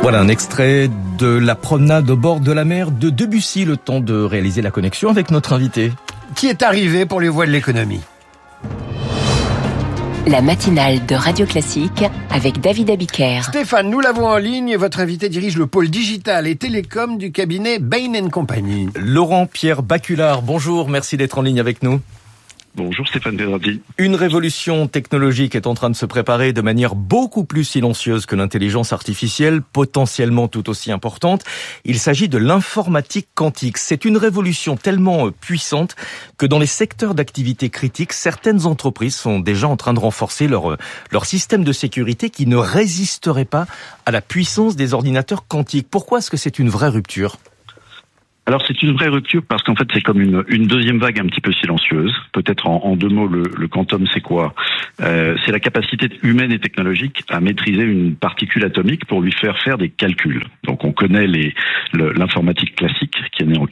Voilà un extrait de la promenade au bord de la mer de Debussy, le temps de réaliser la connexion avec notre invité. Qui est arrivé pour les voies de l'économie. La matinale de Radio Classique avec David Abiker. Stéphane, nous l'avons en ligne. Votre invité dirige le pôle digital et télécom du cabinet Bain & Company. Laurent-Pierre Baculard, bonjour, merci d'être en ligne avec nous. Bonjour Stéphane Pedrati. Une révolution technologique est en train de se préparer de manière beaucoup plus silencieuse que l'intelligence artificielle, potentiellement tout aussi importante. Il s'agit de l'informatique quantique. C'est une révolution tellement puissante que dans les secteurs d'activité critiques, certaines entreprises sont déjà en train de renforcer leur système de sécurité qui ne résisterait pas à la puissance des ordinateurs quantiques. Pourquoi est-ce que c'est une vraie rupture ? Alors c'est une vraie rupture parce qu'en fait c'est comme une deuxième vague un petit peu silencieuse. Peut-être en deux mots, le quantum c'est quoi ? C'est la capacité humaine et technologique à maîtriser une particule atomique pour lui faire des calculs. Donc on connaît l'informatique classique qui est née en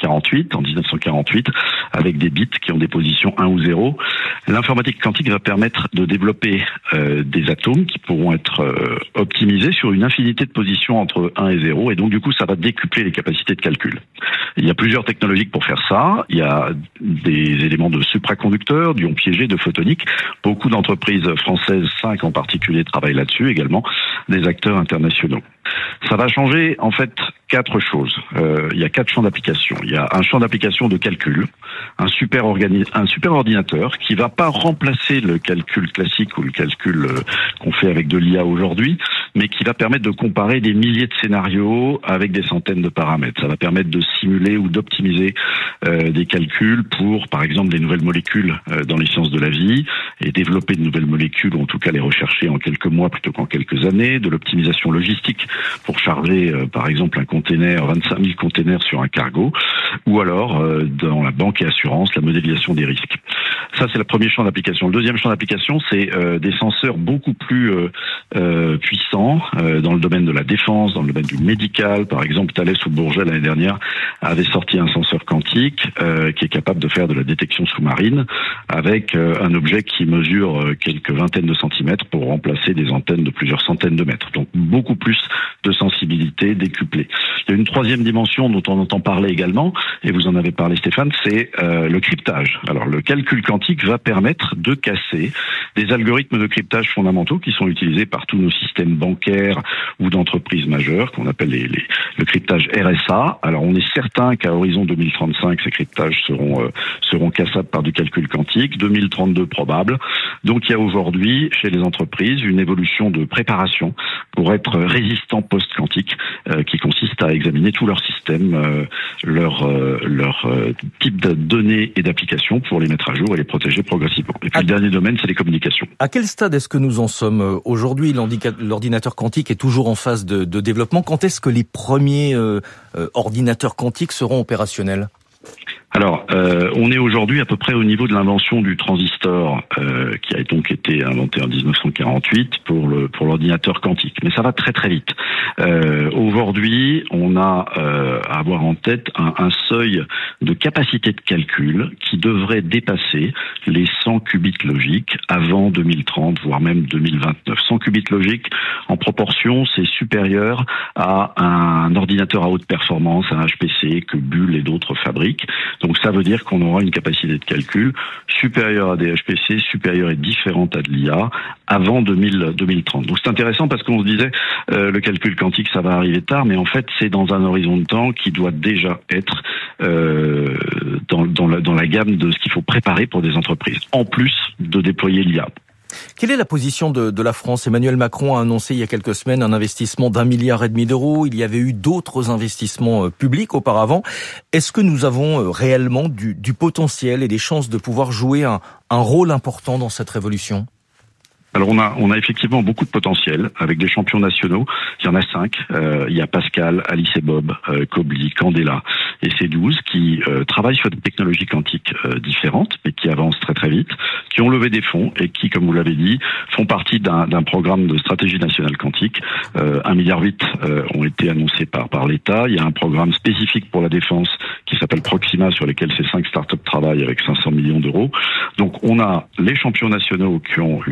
1948, avec des bits qui ont des positions 1 ou 0. L'informatique quantique va permettre de développer des atomes qui pourront être optimisés sur une infinité de positions entre 1 et 0, et donc du coup ça va décupler les capacités de calcul. Il y a plusieurs technologies pour faire ça. Il y a des éléments de supraconducteurs, d'ions piégés, de photonique. Beaucoup d'entreprises françaises, 5 en particulier, travaillent là-dessus également, des acteurs internationaux. Ça va changer en fait 4 choses. Il y a 4 champs d'application. Il y a un champ d'application de calcul, un super ordinateur qui va pas remplacer le calcul classique ou le calcul qu'on fait avec de l'IA aujourd'hui, mais qui va permettre de comparer des milliers de scénarios avec des centaines de paramètres. Ça va permettre de simuler ou d'optimiser des calculs pour, par exemple, des nouvelles molécules dans les sciences de la vie, et développer de nouvelles molécules, ou en tout cas les rechercher en quelques mois plutôt qu'en quelques années, de l'optimisation logistique pour charger, par exemple, un container, 25 000 containers sur un cargo, ou alors dans la banque et assurance, la modélisation des risques. Ça, c'est le premier champ d'application. Le deuxième champ d'application, c'est des senseurs beaucoup plus puissants dans le domaine de la défense, dans le domaine du médical. Par exemple, Thales ou Bourget, l'année dernière, avait sorti un senseur quantique qui est capable de faire de la détection sous-marine avec un objet qui mesure quelques vingtaines de centimètres pour remplacer des antennes de plusieurs centaines de mètres. Donc, beaucoup plus de sensibilité décuplée. Il y a une troisième dimension dont on entend parler également, et vous en avez parlé Stéphane, c'est le cryptage. Alors le calcul quantique va permettre de casser des algorithmes de cryptage fondamentaux qui sont utilisés par tous nos systèmes bancaires ou d'entreprises majeures, qu'on appelle le cryptage RSA. Alors on est certain qu'à horizon 2035, ces cryptages seront cassables par du calcul quantique, 2032 probable. Donc il y a aujourd'hui chez les entreprises une évolution de préparation pour être résistant post-quantique qui consiste à examiner tout leur système, leur type de données et d'applications pour les mettre à jour et les protéger progressivement. Et puis le dernier domaine, c'est les communications. À quel stade est-ce que nous en sommes aujourd'hui ? L'ordinateur quantique est toujours en phase de développement. Quand est-ce que les premiers ordinateurs quantiques seront opérationnels ? Alors, on est aujourd'hui à peu près au niveau de l'invention du transistor qui a donc été inventé en 1948 pour l'ordinateur quantique. Mais ça va très très vite. Aujourd'hui, on a à avoir en tête un seuil de capacité de calcul qui devrait dépasser les 100 qubits logiques avant 2030, voire même 2029. 100 qubits logiques, en proportion, c'est supérieur à un ordinateur à haute performance, un HPC que Bull et d'autres fabriquent. Donc ça veut dire qu'on aura une capacité de calcul supérieure à des HPC, supérieure et différente à de l'IA avant 2030. Donc c'est intéressant parce qu'on se disait le calcul quantique ça va arriver tard, mais en fait c'est dans un horizon de temps qui doit déjà être dans la gamme de ce qu'il faut préparer pour des entreprises, en plus de déployer l'IA. Quelle est la position de la France ? Emmanuel Macron a annoncé il y a quelques semaines un investissement d'1,5 milliard d'euros. Il y avait eu d'autres investissements publics auparavant. Est-ce que nous avons réellement du potentiel et des chances de pouvoir jouer un rôle important dans cette révolution ? Alors on a effectivement beaucoup de potentiel avec des champions nationaux. Il y en a 5. Il y a Pascal, Alice et Bob, Kobli, Candela et C12 qui travaillent sur des technologies quantiques différentes, mais qui avancent très très vite, qui ont levé des fonds et qui, comme vous l'avez dit, font partie d'un programme de stratégie nationale quantique. 1,8 milliard ont été annoncés par l'État. Il y a un programme spécifique pour la défense qui s'appelle Proxima, sur lequel ces 5 startups travaillent avec 500 millions d'euros. Donc on a les champions nationaux qui ont une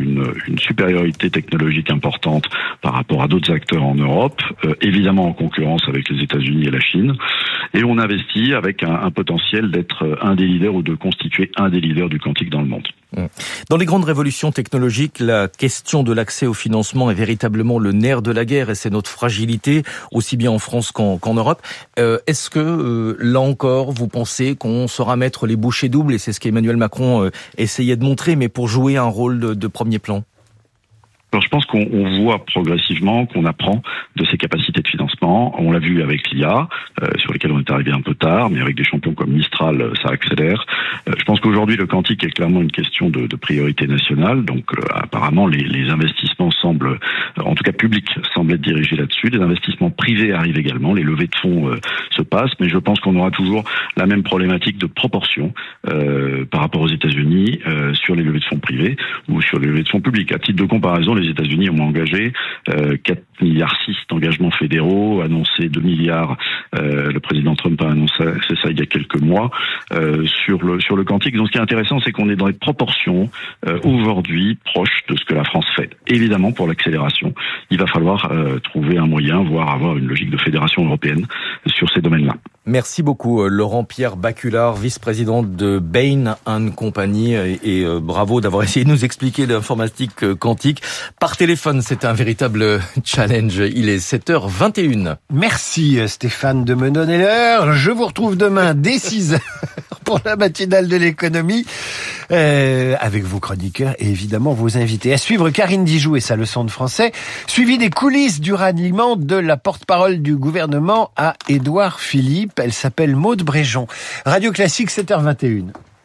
une supériorité technologique importante par rapport à d'autres acteurs en Europe, évidemment en concurrence avec les États-Unis et la Chine. Et on investit avec un potentiel d'être un des leaders ou de constituer un des leaders du quantique dans le monde. Dans les grandes révolutions technologiques, la question de l'accès au financement est véritablement le nerf de la guerre et c'est notre fragilité, aussi bien en France qu'en Europe. Est-ce que, là encore, vous pensez qu'on saura mettre les bouchées doubles, et c'est ce qu'Emmanuel Macron essayait de montrer, mais pour jouer un rôle de premier plan ? Alors je pense qu'on voit progressivement qu'on apprend de ses capacités de financement. On l'a vu avec l'IA, sur lesquels on est arrivé un peu tard, mais avec des champions comme Mistral, ça accélère. Je pense qu'aujourd'hui, le quantique est clairement une question de priorité nationale. Donc apparemment, les investissements semblent, en tout cas publics, semblent être dirigés là-dessus. Les investissements privés arrivent également. Les levées de fonds se passent, mais je pense qu'on aura toujours la même problématique de proportion par rapport aux États-Unis sur les levées de fonds privés ou sur les levées de fonds publics. À titre de comparaison, les États-Unis ont engagé 4,6 milliards d'engagements fédéraux, annoncé 2 milliards. Le président Trump a annoncé ça il y a quelques mois sur le quantique. Donc, ce qui est intéressant, c'est qu'on est dans les proportions aujourd'hui proches de ce que la France fait. Évidemment, pour l'accélération, il va falloir trouver un moyen, voire avoir une logique de fédération européenne sur ces domaines-là. Merci beaucoup Laurent-Pierre Baculard, vice-président de Bain & Company, et bravo d'avoir essayé de nous expliquer l'informatique quantique. Par téléphone, c'est un véritable challenge. Il est 7h21. Merci Stéphane de me donner l'heure. Je vous retrouve demain dès 6h pour la matinale de l'économie, avec vos chroniqueurs et évidemment vos invités. À suivre, Karine Dijoux et sa leçon de français, suivi des coulisses du ralliement de la porte-parole du gouvernement à Édouard Philippe. Elle s'appelle Maude Bréjon. Radio Classique, 7h21.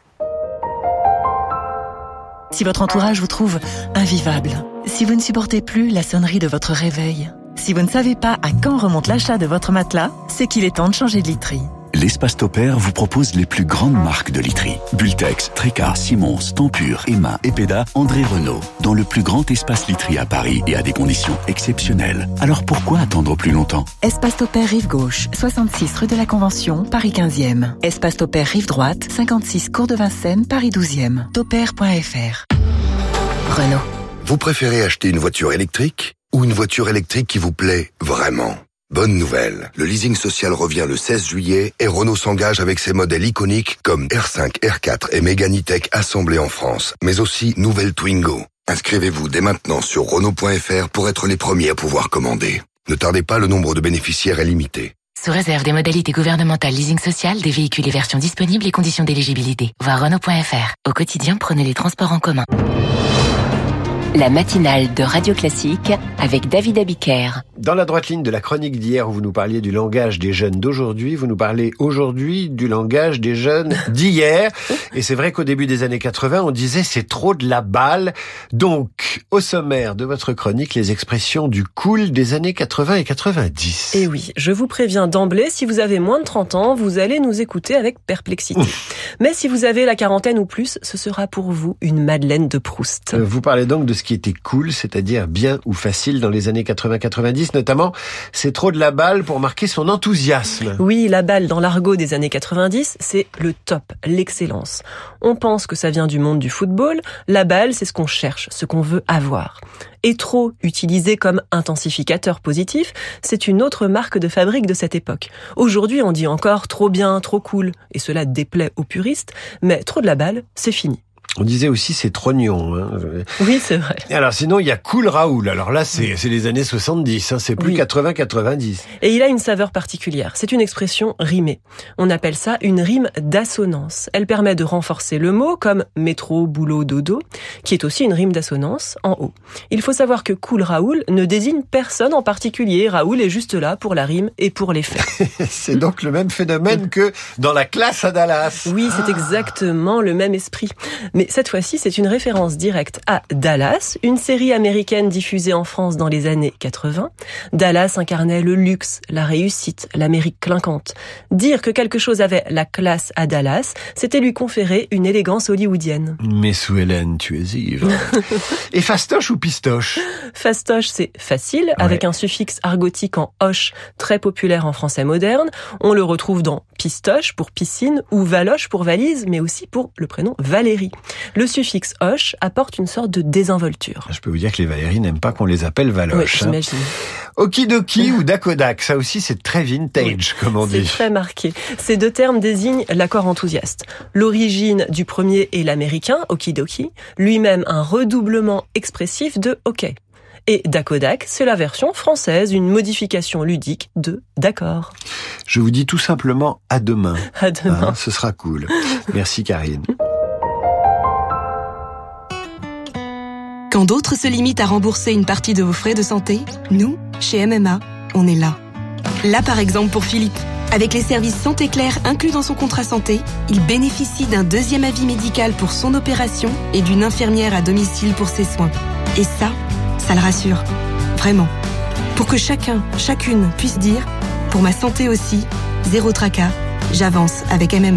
Si votre entourage vous trouve invivable, si vous ne supportez plus la sonnerie de votre réveil, si vous ne savez pas à quand remonte l'achat de votre matelas, c'est qu'il est temps de changer de literie. L'Espace Topair vous propose les plus grandes marques de literie. Bultex, Tréca, Simons, Tempur, Emma, Epeda, André Renault. Dans le plus grand espace literie à Paris et à des conditions exceptionnelles. Alors pourquoi attendre plus longtemps ? Espace Topair Rive Gauche, 66 rue de la Convention, Paris 15e. Espace Topair Rive Droite, 56 cours de Vincennes, Paris 12e. Topair.fr. Renault. Vous préférez acheter une voiture électrique ou une voiture électrique qui vous plaît vraiment ? Bonne nouvelle, le leasing social revient le 16 juillet et Renault s'engage avec ses modèles iconiques comme R5, R4 et Mégane E-Tech assemblés en France, mais aussi nouvelle Twingo. Inscrivez-vous dès maintenant sur Renault.fr pour être les premiers à pouvoir commander. Ne tardez pas, le nombre de bénéficiaires est limité. Sous réserve des modalités gouvernementales leasing social, des véhicules et versions disponibles et conditions d'éligibilité. Voir Renault.fr. Au quotidien, prenez les transports en commun. La matinale de Radio Classique avec David Abiker. Dans la droite ligne de la chronique d'hier où vous nous parliez du langage des jeunes d'aujourd'hui, vous nous parlez aujourd'hui du langage des jeunes d'hier. Et c'est vrai qu'au début des années 80, on disait c'est trop de la balle. Donc, au sommaire de votre chronique, les expressions du cool des années 80 et 90. Et oui, je vous préviens d'emblée, si vous avez moins de 30 ans, vous allez nous écouter avec perplexité. Mais si vous avez la quarantaine ou plus, ce sera pour vous une Madeleine de Proust. Vous parlez donc de ce qui était cool, c'est-à-dire bien ou facile dans les années 80-90, notamment c'est trop de la balle pour marquer son enthousiasme. Oui, la balle dans l'argot des années 90, c'est le top, l'excellence. On pense que ça vient du monde du football, la balle c'est ce qu'on cherche, ce qu'on veut avoir. Et trop, utilisé comme intensificateur positif, c'est une autre marque de fabrique de cette époque. Aujourd'hui, on dit encore trop bien, trop cool, et cela déplaît aux puristes, mais trop de la balle, c'est fini. On disait aussi c'est trognon. Hein. Oui, c'est vrai. Alors sinon, il y a Cool Raoul. Alors là, c'est les années 70, hein. C'est plus 80-90. Et il a une saveur particulière. C'est une expression rimée. On appelle ça une rime d'assonance. Elle permet de renforcer le mot, comme métro, boulot, dodo, qui est aussi une rime d'assonance en haut. Il faut savoir que Cool Raoul ne désigne personne en particulier. Raoul est juste là pour la rime et pour l'effet. C'est donc le même phénomène que dans la classe à Dallas. Oui, c'est exactement le même esprit. Mais cette fois-ci, c'est une référence directe à Dallas, une série américaine diffusée en France dans les années 80. Dallas incarnait le luxe, la réussite, l'Amérique clinquante. Dire que quelque chose avait la classe à Dallas, c'était lui conférer une élégance hollywoodienne. Mais Sue Ellen, tu es ivre. Et fastoche ou pistoche ? Fastoche, c'est facile, avec un suffixe argotique en oche, très populaire en français moderne. On le retrouve dans pistoche pour piscine ou valoche pour valise, mais aussi pour le prénom Valérie. Le suffixe -oche apporte une sorte de désinvolture. Je peux vous dire que les Valérie n'aiment pas qu'on les appelle valoches. Oui, j'imagine. Okidoki ou dakodak, ça aussi c'est très vintage, comme on dit. C'est très marqué. Ces deux termes désignent l'accord enthousiaste. L'origine du premier est l'américain, okidoki, lui-même un redoublement expressif de OK. Et dakodak, c'est la version française, une modification ludique de d'accord. Je vous dis tout simplement à demain. À demain. Ce sera cool. Merci Karine. Quand d'autres se limitent à rembourser une partie de vos frais de santé, nous, chez MMA, on est là. Là par exemple pour Philippe. Avec les services Santé Claire inclus dans son contrat santé, il bénéficie d'un deuxième avis médical pour son opération et d'une infirmière à domicile pour ses soins. Et ça le rassure. Vraiment. Pour que chacun, chacune puisse dire « Pour ma santé aussi, zéro tracas, j'avance avec MMA ».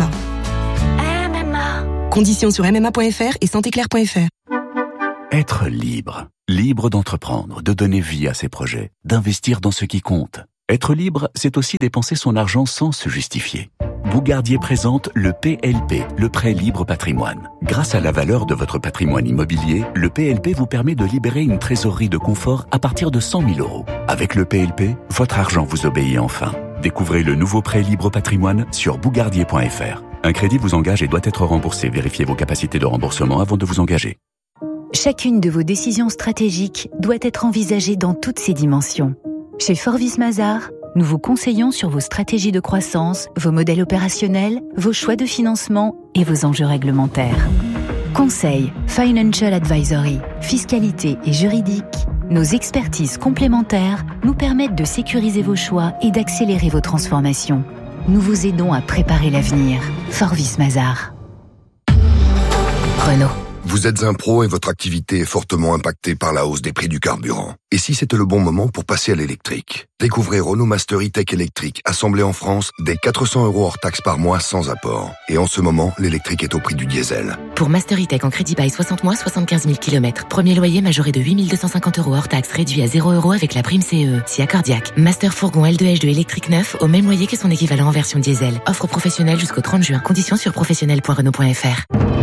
Conditions sur mma.fr et santéclaire.fr. Être libre. Libre d'entreprendre, de donner vie à ses projets, d'investir dans ce qui compte. Être libre, c'est aussi dépenser son argent sans se justifier. Bougardier présente le PLP, le prêt libre patrimoine. Grâce à la valeur de votre patrimoine immobilier, le PLP vous permet de libérer une trésorerie de confort à partir de 100 000 €. Avec le PLP, votre argent vous obéit enfin. Découvrez le nouveau prêt libre patrimoine sur bougardier.fr. Un crédit vous engage et doit être remboursé. Vérifiez vos capacités de remboursement avant de vous engager. Chacune de vos décisions stratégiques doit être envisagée dans toutes ses dimensions. Chez Forvis Mazars, nous vous conseillons sur vos stratégies de croissance, vos modèles opérationnels, vos choix de financement et vos enjeux réglementaires. Conseil, financial advisory, fiscalité et juridique, nos expertises complémentaires nous permettent de sécuriser vos choix et d'accélérer vos transformations. Nous vous aidons à préparer l'avenir. Forvis Mazars. Renault. Vous êtes un pro et votre activité est fortement impactée par la hausse des prix du carburant. Et si c'était le bon moment pour passer à l'électrique? Découvrez Renault Master E-Tech électrique, assemblé en France, dès 400 € hors taxe par mois sans apport. Et en ce moment, l'électrique est au prix du diesel. Pour Master E-Tech en crédit bail 60 mois, 75 000 km. Premier loyer majoré de 8 250 € hors taxe, réduit à 0 € avec la prime CE. Si accordiaque. Master fourgon L2H2 électrique neuf, au même loyer que son équivalent en version diesel. Offre professionnelle jusqu'au 30 juin. Conditions sur professionnel.renault.fr.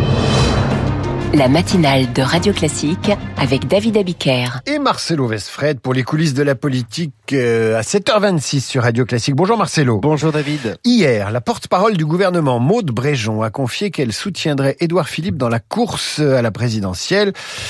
La matinale de Radio Classique avec David Abiker. Et Marcelo Westfred pour les coulisses de la politique à 7h26 sur Radio Classique. Bonjour Marcelo. Bonjour David. Hier, la porte-parole du gouvernement, Maude Bréjon, a confié qu'elle soutiendrait Édouard Philippe dans la course à la présidentielle.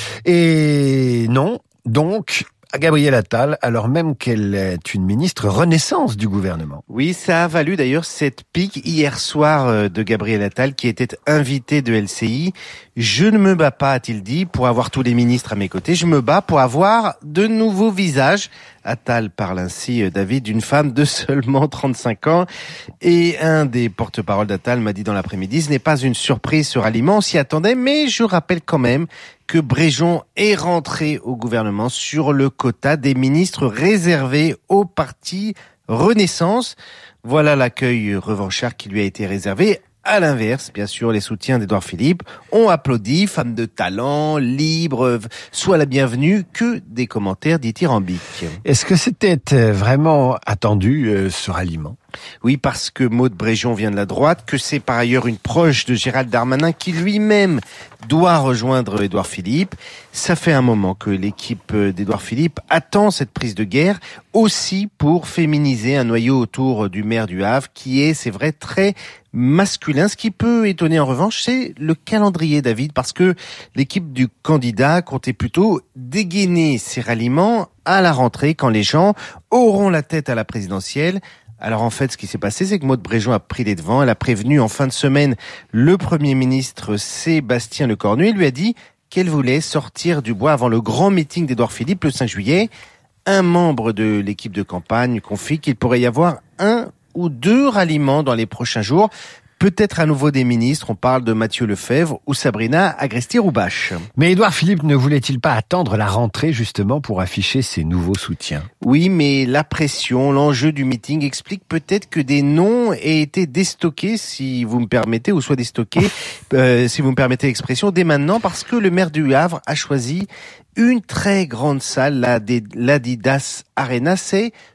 Et non, donc, à Gabriel Attal, alors même qu'elle est une ministre renaissance du gouvernement. Oui, ça a valu d'ailleurs cette pique hier soir de Gabriel Attal qui était invité de LCI. Je ne me bats pas, a-t-il dit, pour avoir tous les ministres à mes côtés. Je me bats pour avoir de nouveaux visages. Attal parle ainsi, David, d'une femme de seulement 35 ans. Et un des porte-parole d'Attal m'a dit dans l'après-midi, ce n'est pas une surprise ce ralliement, on s'y attendait, mais je rappelle quand même que Bréjon est rentré au gouvernement sur le quota des ministres réservés au parti Renaissance. Voilà l'accueil revanchard qui lui a été réservé. À l'inverse, bien sûr, les soutiens d'Édouard Philippe ont applaudi, femme de talent, libre, soit la bienvenue, que des commentaires dithyrambiques. Est-ce que c'était vraiment attendu, ce ralliement ? Oui, parce que Maude Bréjon vient de la droite, que c'est par ailleurs une proche de Gérald Darmanin qui lui-même doit rejoindre Édouard Philippe. Ça fait un moment que l'équipe d'Édouard Philippe attend cette prise de guerre, aussi pour féminiser un noyau autour du maire du Havre, qui est, c'est vrai, très masculin. Ce qui peut étonner en revanche, c'est le calendrier, David, parce que l'équipe du candidat comptait plutôt dégainer ses ralliements à la rentrée, quand les gens auront la tête à la présidentielle. Alors en fait, ce qui s'est passé, c'est que Maude Bréjon a pris les devants. Elle a prévenu en fin de semaine le Premier ministre Sébastien Lecornu et lui a dit qu'elle voulait sortir du bois avant le grand meeting d'Édouard Philippe le 5 juillet. Un membre de l'équipe de campagne confie qu'il pourrait y avoir 1 ou 2 ralliements dans les prochains jours. Peut-être à nouveau des ministres, on parle de Mathieu Lefebvre ou Sabrina Agresti-Roubache. Mais Édouard Philippe ne voulait-il pas attendre la rentrée justement pour afficher ses nouveaux soutiens ? Oui, mais la pression, l'enjeu du meeting explique peut-être que des noms aient été déstockés, si vous me permettez, ou soit déstockés, si vous me permettez l'expression, dès maintenant, parce que le maire du Havre a choisi une très grande salle, l'Adidas Arena. C'est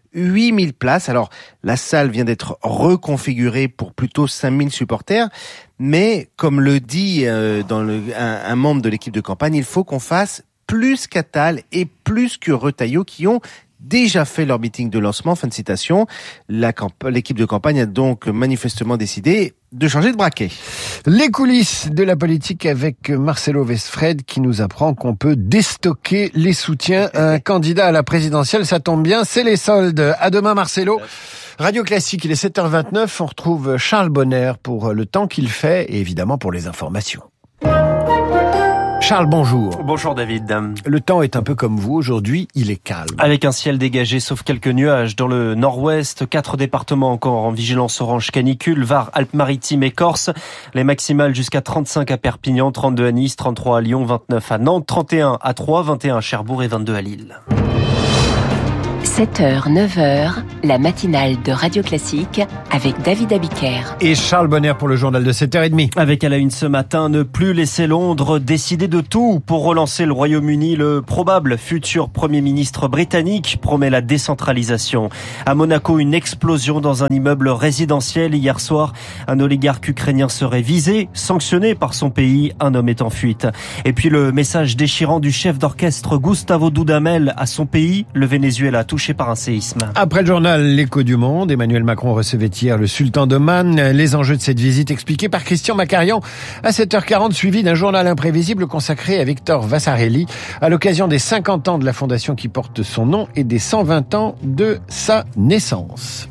8000 places. Alors, la salle vient d'être reconfigurée pour plutôt 5000 supporters. Mais, comme le dit un membre de l'équipe de campagne, il faut qu'on fasse plus qu'Attal et plus que Retailleau qui ont déjà fait leur meeting de lancement. Fin de citation. L'équipe de campagne a donc manifestement décidé de changer de braquet. Les coulisses de la politique avec Marcelo Westfred qui nous apprend qu'on peut déstocker les soutiens à un candidat à la présidentielle. Ça tombe bien, c'est les soldes. À demain Marcelo. Radio Classique, il est 7h29. On retrouve Charles Bonner pour le temps qu'il fait et évidemment pour les informations. Charles, bonjour. Bonjour David. Le temps est un peu comme vous, aujourd'hui il est calme. Avec un ciel dégagé sauf quelques nuages dans le nord-ouest, 4 départements encore en vigilance orange canicule, Var, Alpes-Maritimes et Corse. Les maximales jusqu'à 35 à Perpignan, 32 à Nice, 33 à Lyon, 29 à Nantes, 31 à Troyes, 21 à Cherbourg et 22 à Lille. 7h, 9h, la matinale de Radio Classique avec David Abiker. Et Charles Bonner pour le journal de 7h30. Avec à la une ce matin, ne plus laisser Londres décider de tout pour relancer le Royaume-Uni. Le probable futur Premier ministre britannique promet la décentralisation. À Monaco, une explosion dans un immeuble résidentiel. Hier soir, un oligarque ukrainien serait visé, sanctionné par son pays. Un homme est en fuite. Et puis le message déchirant du chef d'orchestre Gustavo Dudamel à son pays, le Venezuela touché par un séisme. Après le journal L'Écho du Monde, Emmanuel Macron recevait hier le sultan d'Oman. Les enjeux de cette visite expliqués par Christian Macarian à 7h40, suivi d'un journal imprévisible consacré à Victor Vassarelli à l'occasion des 50 ans de la fondation qui porte son nom et des 120 ans de sa naissance.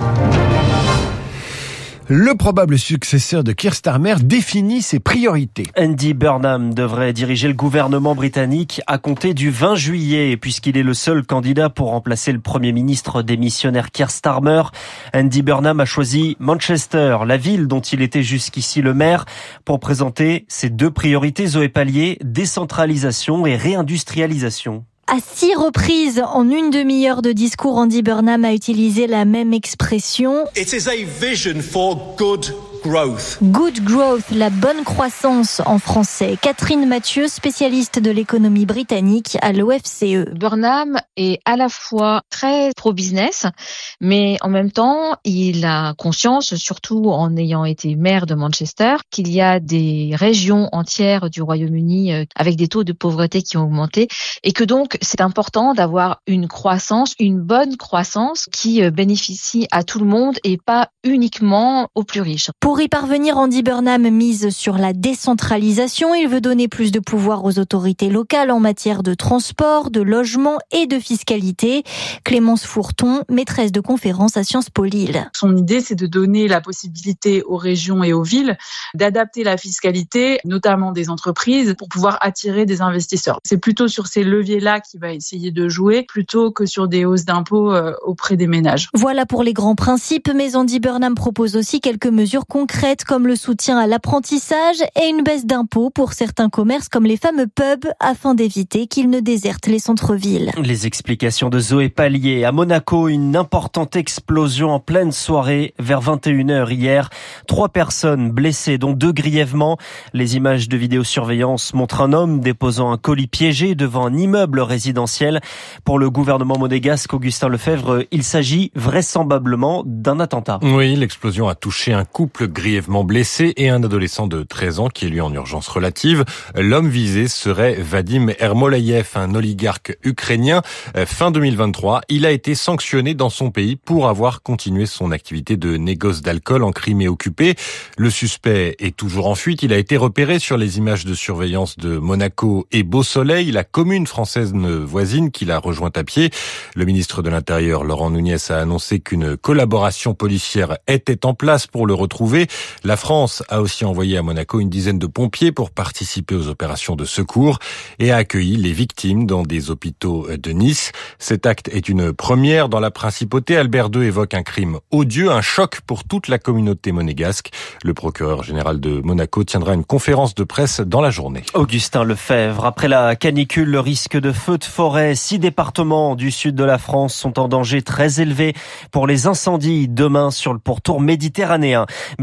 Le probable successeur de Keir Starmer définit ses priorités. Andy Burnham devrait diriger le gouvernement britannique à compter du 20 juillet, puisqu'il est le seul candidat pour remplacer le Premier ministre démissionnaire Keir Starmer. Andy Burnham a choisi Manchester, la ville dont il était jusqu'ici le maire, pour présenter ses 2 priorités, Zoé Pallier, décentralisation et réindustrialisation. À 6 reprises, en une demi-heure de discours, Andy Burnham a utilisé la même expression. It is a vision for good growth. Good growth, la bonne croissance en français. Catherine Mathieu, spécialiste de l'économie britannique à l'OFCE. Burnham est à la fois très pro-business, mais en même temps, il a conscience, surtout en ayant été maire de Manchester, qu'il y a des régions entières du Royaume-Uni avec des taux de pauvreté qui ont augmenté et que donc c'est important d'avoir une croissance, une bonne croissance qui bénéficie à tout le monde et pas uniquement aux plus riches. Pour y parvenir, Andy Burnham mise sur la décentralisation. Il veut donner plus de pouvoir aux autorités locales en matière de transport, de logement et de fiscalité. Clémence Fourton, maîtresse de conférence à Sciences Po Lille. Son idée, c'est de donner la possibilité aux régions et aux villes d'adapter la fiscalité, notamment des entreprises, pour pouvoir attirer des investisseurs. C'est plutôt sur ces leviers-là qu'il va essayer de jouer, plutôt que sur des hausses d'impôts auprès des ménages. Voilà pour les grands principes, mais Andy Burnham propose aussi quelques mesures concrètes comme le soutien à l'apprentissage et une baisse d'impôts pour certains commerces comme les fameux pubs afin d'éviter qu'ils ne désertent les centres-villes. Les explications de Zoé Pallier. À Monaco, une importante explosion en pleine soirée vers 21h hier. 3 personnes blessées, dont 2 grièvement. Les images de vidéosurveillance montrent un homme déposant un colis piégé devant un immeuble résidentiel. Pour le gouvernement monégasque, Augustin Lefebvre, il s'agit vraisemblablement d'un attentat. Oui, l'explosion a touché un couple grièvement blessé et un adolescent de 13 ans qui est lui en urgence relative. L'homme visé serait Vadim Ermolayev, un oligarque ukrainien. Fin 2023, il a été sanctionné dans son pays pour avoir continué son activité de négoce d'alcool en Crimée occupée. Le suspect est toujours en fuite. Il a été repéré sur les images de surveillance de Monaco et Beau-Soleil, la commune française voisine qu'il a rejointe à pied. Le ministre de l'Intérieur, Laurent Nunez, a annoncé qu'une collaboration policière était en place pour le retrouver. La France a aussi envoyé à Monaco une dizaine de pompiers pour participer aux opérations de secours et a accueilli les victimes dans des hôpitaux de Nice. Cet acte est une première dans la principauté. Albert II évoque un crime odieux, un choc pour toute la communauté monégasque. Le procureur général de Monaco tiendra une conférence de presse dans la journée. Augustin Lefebvre, après la canicule, le risque de feux de forêt, 6 départements du sud de la France sont en danger très élevé pour les incendies demain sur le pourtour méditerranéen. Mais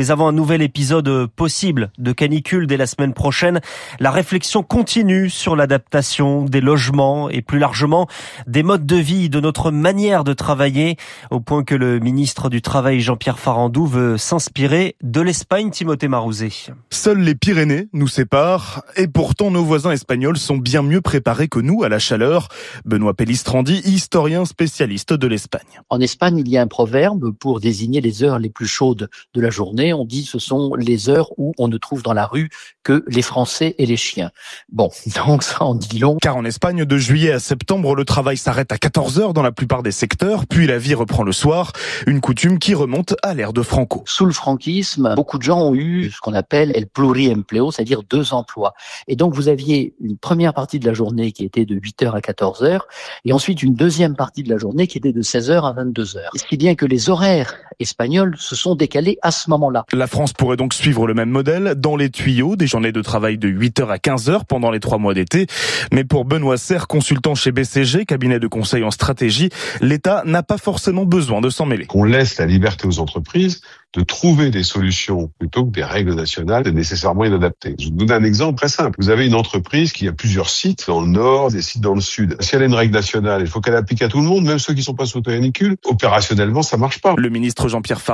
Mais avant un nouvel épisode possible de canicule dès la semaine prochaine, la réflexion continue sur l'adaptation des logements et plus largement des modes de vie, de notre manière de travailler, au point que le ministre du Travail Jean-Pierre Farandou veut s'inspirer de l'Espagne. Timothée Marouzet. Seules les Pyrénées nous séparent et pourtant nos voisins espagnols sont bien mieux préparés que nous à la chaleur. Benoît Pellistrandi, historien spécialiste de l'Espagne. En Espagne, il y a un proverbe pour désigner les heures les plus chaudes de la journée. On dit ce sont les heures où on ne trouve dans la rue que les Français et les chiens. Bon, donc ça en dit long. Car en Espagne, de juillet à septembre, le travail s'arrête à 14h dans la plupart des secteurs, puis la vie reprend le soir, une coutume qui remonte à l'ère de Franco. Sous le franquisme, beaucoup de gens ont eu ce qu'on appelle el pluriempleo, c'est-à-dire 2 emplois. Et donc vous aviez une première partie de la journée qui était de 8h à 14h, et ensuite une deuxième partie de la journée qui était de 16h à 22h. Ce qui est bien que les horaires espagnols se sont décalés à ce moment-là. La France pourrait donc suivre le même modèle, dans les tuyaux, des journées de travail de 8h à 15h pendant les 3 mois d'été. Mais pour Benoît Serre, consultant chez BCG, cabinet de conseil en stratégie, l'État n'a pas forcément besoin de s'en mêler. Qu'on laisse la liberté aux entreprises de trouver des solutions plutôt que des règles nationales nécessairement inadaptées. Je vous donne un exemple très simple. Vous avez une entreprise qui a plusieurs sites dans le nord, des sites dans le sud. Si elle a une règle nationale, il faut qu'elle applique à tout le monde, même ceux qui ne sont pas sous canicule. Opérationnellement, ça marche pas. Le ministre Jean-Pierre